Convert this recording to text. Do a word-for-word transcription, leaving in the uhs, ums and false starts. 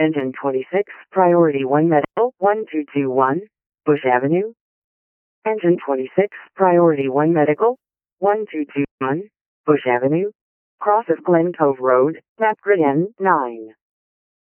Engine twenty-six, Priority one Medical, one two two one, Bush Avenue. Engine twenty-six, Priority one Medical, one two two one, Bush Avenue. Cross of Glen Cove Road, Map Grid N nine.